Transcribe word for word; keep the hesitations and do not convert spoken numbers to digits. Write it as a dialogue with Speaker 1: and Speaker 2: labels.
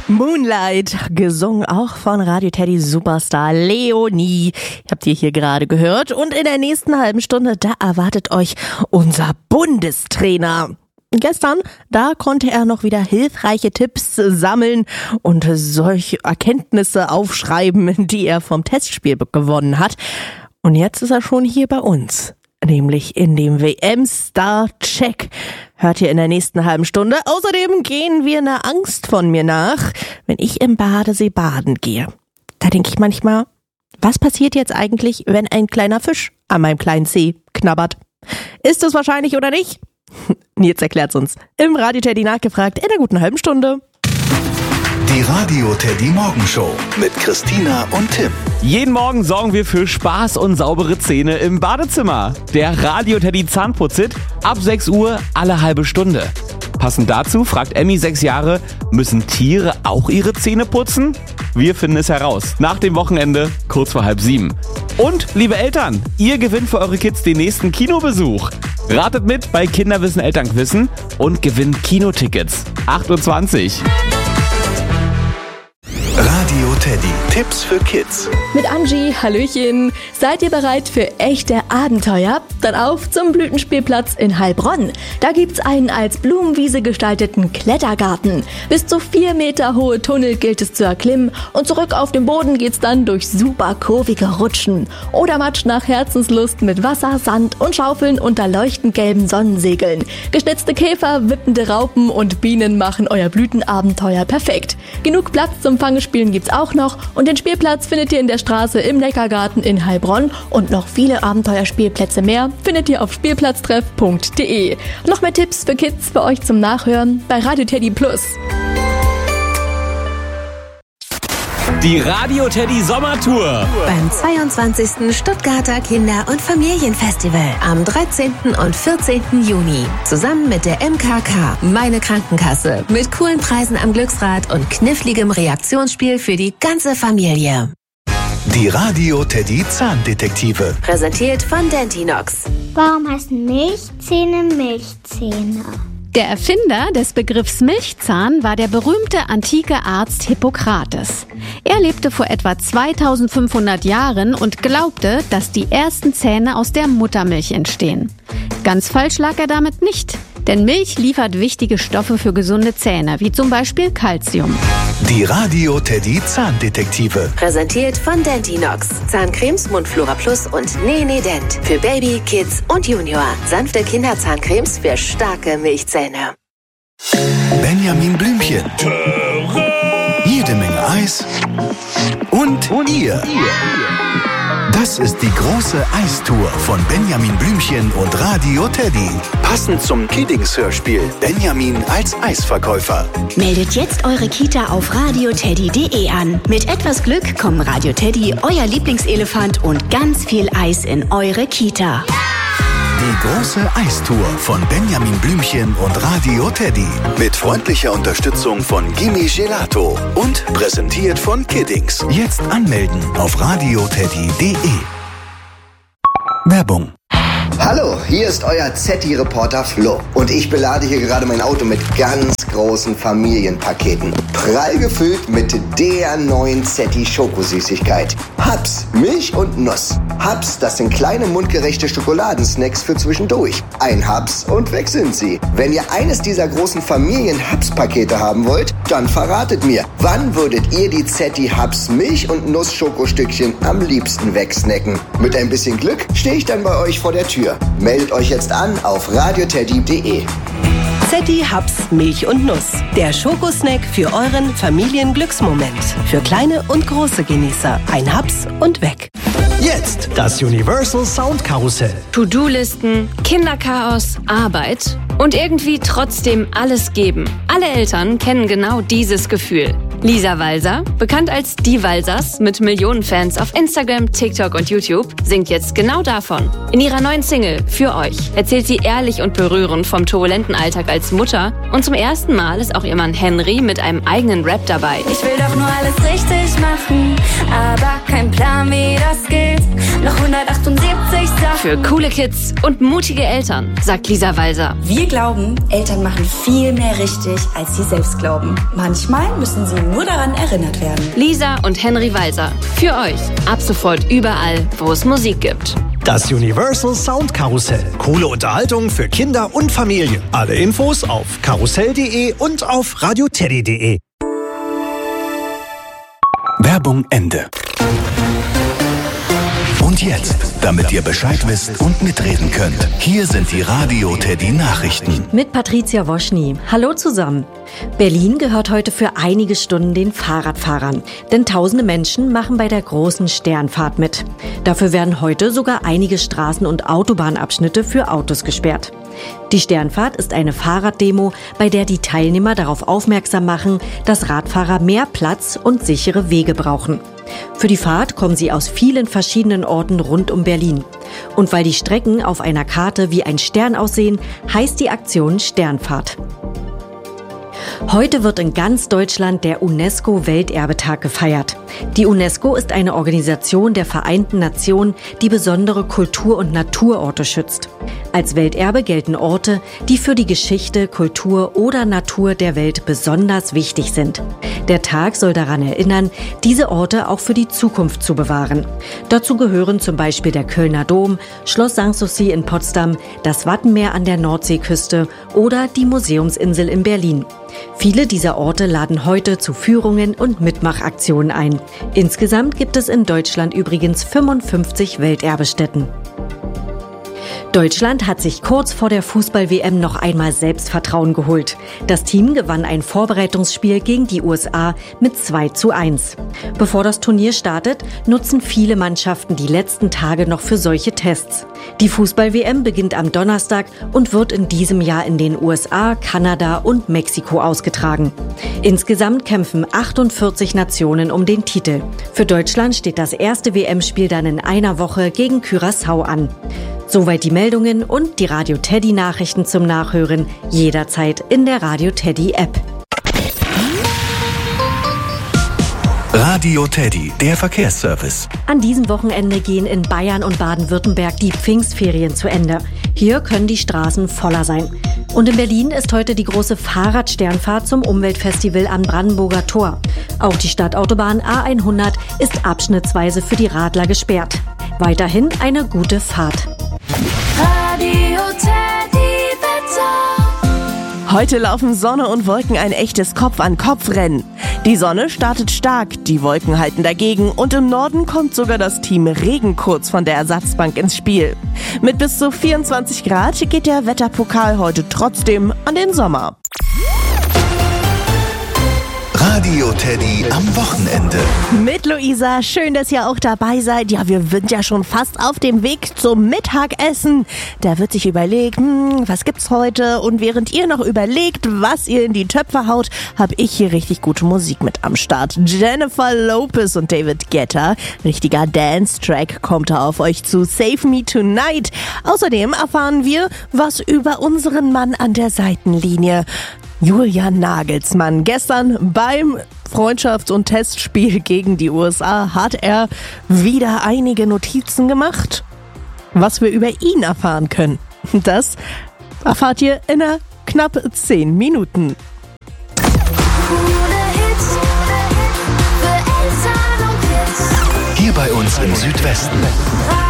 Speaker 1: Moonlight, gesungen auch von Radio Teddy Superstar Leonie. Habt ihr hier gerade gehört. Und in der nächsten halben Stunde, da erwartet euch unser Bundestrainer. Gestern, da konnte er noch wieder hilfreiche Tipps sammeln und solche Erkenntnisse aufschreiben, die er vom Testspiel gewonnen hat. Und jetzt ist er schon hier bei uns. Nämlich in dem W M-Star-Check. Hört ihr in der nächsten halben Stunde. Außerdem gehen wir einer Angst von mir nach, wenn ich im Badesee baden gehe. Da denke ich manchmal, was passiert jetzt eigentlich, wenn ein kleiner Fisch an meinem kleinen Zeh knabbert? Ist es wahrscheinlich oder nicht? Nils erklärt's uns im Radio Teddy nachgefragt in der guten halben Stunde.
Speaker 2: Die Radio Teddy Morgenshow mit Christina und Tim.
Speaker 3: Jeden Morgen sorgen wir für Spaß und saubere Zähne im Badezimmer. Der Radio Teddy Zahnputzit ab sechs Uhr alle halbe Stunde. Passend dazu fragt Emmy, sechs Jahre, müssen Tiere auch ihre Zähne putzen? Wir finden es heraus. Nach dem Wochenende, kurz vor halb sieben. Und, liebe Eltern, ihr gewinnt für eure Kids den nächsten Kinobesuch. Ratet mit bei Kinderwissen Elternquissen und gewinnt Kinotickets. acht Uhr zwanzig.
Speaker 2: Radio Teddy. Tipps für Kids.
Speaker 4: Mit Angie, Hallöchen. Seid ihr bereit für echte Abenteuer? Dann auf zum Blütenspielplatz in Heilbronn. Da gibt's einen als Blumenwiese gestalteten Klettergarten. Bis zu vier Meter hohe Tunnel gilt es zu erklimmen und zurück auf den Boden geht's dann durch super kurvige Rutschen. Oder Matsch nach Herzenslust mit Wasser, Sand und Schaufeln unter leuchtend gelben Sonnensegeln. Geschnitzte Käfer, wippende Raupen und Bienen machen euer Blütenabenteuer perfekt. Genug Platz zum Fangespielen gibt's auch noch und den Spielplatz findet ihr in der Straße im Neckargarten in Heilbronn und noch viele Abenteuerspielplätze mehr findet ihr auf spielplatztreff punkt de. Noch mehr Tipps für Kids für euch zum Nachhören bei Radio Teddy Plus.
Speaker 3: Die Radio Teddy Sommertour.
Speaker 5: Beim zweiundzwanzigsten Stuttgarter Kinder- und Familienfestival am dreizehnten und vierzehnten Juni. Zusammen mit der M K K, meine Krankenkasse. Mit coolen Preisen am Glücksrad und kniffligem Reaktionsspiel für die ganze Familie.
Speaker 2: Die Radio Teddy Zahndetektive.
Speaker 5: Präsentiert von Dentinox.
Speaker 6: Warum heißen Milchzähne Milchzähne?
Speaker 7: Der Erfinder des Begriffs Milchzahn war der berühmte antike Arzt Hippokrates. Er lebte vor etwa zweitausendfünfhundert Jahren und glaubte, dass die ersten Zähne aus der Muttermilch entstehen. Ganz falsch lag er damit nicht, denn Milch liefert wichtige Stoffe für gesunde Zähne, wie zum Beispiel Calcium.
Speaker 2: Die Radio Teddy Zahndetektive.
Speaker 5: Präsentiert von Dentinox. Zahncremes, Mundflora Plus und Nene Dent. Für Baby, Kids und Junior. Sanfte Kinderzahncremes für starke Milchzähne.
Speaker 2: Benjamin Blümchen. Jede Menge Eis. Und, und ihr. Das ist die große Eistour von Benjamin Blümchen und Radio Teddy. Passend zum Kiddings-Hörspiel Benjamin als Eisverkäufer.
Speaker 8: Meldet jetzt eure Kita auf radio teddy punkt de an. Mit etwas Glück kommen Radio Teddy, euer Lieblingselefant und ganz viel Eis in eure Kita.
Speaker 2: Die große Eistour von Benjamin Blümchen und Radio Teddy. Mit freundlicher Unterstützung von Gimme Gelato. Und präsentiert von Kiddings. Jetzt anmelden auf radio teddy punkt de. Werbung.
Speaker 9: Hallo, hier ist euer Z-Reporter Flo und ich belade hier gerade mein Auto mit ganz großen Familienpaketen. Prall gefüllt mit der neuen Zetti Schokosüßigkeit. Hubs, Milch und Nuss. Hubs, das sind kleine mundgerechte Schokoladensnacks für zwischendurch. Ein Hubs und weg sind sie. Wenn ihr eines dieser großen Familien-Hubs-Pakete haben wollt, dann verratet mir, wann würdet ihr die Zetti Hubs Milch- und Nuss-Schokostückchen am liebsten wegsnacken? Mit ein bisschen Glück stehe ich dann bei euch vor der Tür. Meldet euch jetzt an auf radio teddy punkt de.
Speaker 10: Zetti Hubs Milch und Nuss. Der Schokosnack für euren Familienglücksmoment. Für kleine und große Genießer. Ein Hubs und weg.
Speaker 11: Jetzt das Universal Sound Karussell.
Speaker 12: To-Do-Listen, Kinderchaos, Arbeit und irgendwie trotzdem alles geben. Alle Eltern kennen genau dieses Gefühl. Lisa Walser, bekannt als Die Walsers mit Millionen Fans auf Instagram, TikTok und YouTube, singt jetzt genau davon. In ihrer neuen Single Für euch erzählt sie ehrlich und berührend vom turbulenten Alltag als Mutter und zum ersten Mal ist auch ihr Mann Henry mit einem eigenen Rap dabei.
Speaker 13: Ich will doch nur alles richtig machen, aber kein Plan, wie das geht. Noch hundertachtundsiebzig Sachen.
Speaker 12: Für coole Kids und mutige Eltern, sagt Lisa Walser.
Speaker 14: Wir glauben, Eltern machen viel mehr richtig, als sie selbst glauben. Manchmal müssen sie nur daran erinnert werden.
Speaker 12: Lisa und Henry Walser. Für euch. Ab sofort überall, wo es Musik gibt.
Speaker 11: Das Universal Sound Karussell. Coole Unterhaltung für Kinder und Familien. Alle Infos auf karussell punkt de und auf radioteddy punkt de.
Speaker 2: Werbung Ende. Und jetzt, damit ihr Bescheid wisst und mitreden könnt, hier sind die Radio Teddy Nachrichten.
Speaker 15: Mit Patricia Woschny. Hallo zusammen. Berlin gehört heute für einige Stunden den Fahrradfahrern. Denn tausende Menschen machen bei der großen Sternfahrt mit. Dafür werden heute sogar einige Straßen- und Autobahnabschnitte für Autos gesperrt. Die Sternfahrt ist eine Fahrraddemo, bei der die Teilnehmer darauf aufmerksam machen, dass Radfahrer mehr Platz und sichere Wege brauchen. Für die Fahrt kommen sie aus vielen verschiedenen Orten rund um Berlin. Und weil die Strecken auf einer Karte wie ein Stern aussehen, heißt die Aktion Sternfahrt. Heute wird in ganz Deutschland der UNESCO-Welterbetag gefeiert. Die UNESCO ist eine Organisation der Vereinten Nationen, die besondere Kultur- und Naturorte schützt. Als Welterbe gelten Orte, die für die Geschichte, Kultur oder Natur der Welt besonders wichtig sind. Der Tag soll daran erinnern, diese Orte auch für die Zukunft zu bewahren. Dazu gehören zum Beispiel der Kölner Dom, Schloss Sanssouci in Potsdam, das Wattenmeer an der Nordseeküste oder die Museumsinsel in Berlin. Viele dieser Orte laden heute zu Führungen und Mitmachaktionen ein. Insgesamt gibt es in Deutschland übrigens fünfundfünfzig Welterbestätten. Deutschland hat sich kurz vor der Fußball-W M noch einmal Selbstvertrauen geholt. Das Team gewann ein Vorbereitungsspiel gegen die U S A mit zwei zu eins. Bevor das Turnier startet, nutzen viele Mannschaften die letzten Tage noch für solche Tests. Die Fußball-W M beginnt am Donnerstag und wird in diesem Jahr in den U S A, Kanada und Mexiko ausgetragen. Insgesamt kämpfen achtundvierzig Nationen um den Titel. Für Deutschland steht das erste W M-Spiel dann in einer Woche gegen Curaçao an. Soweit die Meldungen und die Radio Teddy Nachrichten zum Nachhören jederzeit in der Radio Teddy App.
Speaker 2: Radio Teddy, der Verkehrsservice.
Speaker 15: An diesem Wochenende gehen in Bayern und Baden-Württemberg die Pfingstferien zu Ende. Hier können die Straßen voller sein. Und in Berlin ist heute die große Fahrradsternfahrt zum Umweltfestival am Brandenburger Tor. Auch die Stadtautobahn A hundert ist abschnittsweise für die Radler gesperrt. Weiterhin eine gute Fahrt.
Speaker 13: Radio Teddy Wetter.
Speaker 1: Heute laufen Sonne und Wolken ein echtes Kopf-an-Kopf-Rennen. Die Sonne startet stark, die Wolken halten dagegen und im Norden kommt sogar das Team Regen kurz von der Ersatzbank ins Spiel. Mit bis zu vierundzwanzig Grad geht der Wetterpokal heute trotzdem an den Sommer.
Speaker 2: Radio Teddy am Wochenende.
Speaker 1: Mit Luisa, schön, dass ihr auch dabei seid. Ja, wir sind ja schon fast auf dem Weg zum Mittagessen. Da wird sich überlegt, hm, was gibt's heute? Und während ihr noch überlegt, was ihr in die Töpfe haut, habe ich hier richtig gute Musik mit am Start. Jennifer Lopez und David Guetta. Richtiger Dance-Track kommt da auf euch zu. Save Me Tonight. Außerdem erfahren wir was über unseren Mann an der Seitenlinie. Julian Nagelsmann. Gestern beim Freundschafts- und Testspiel gegen die U S A hat er wieder einige Notizen gemacht, was wir über ihn erfahren können. Das erfahrt ihr in einer knapp zehn Minuten.
Speaker 2: Hier bei uns im Südwesten.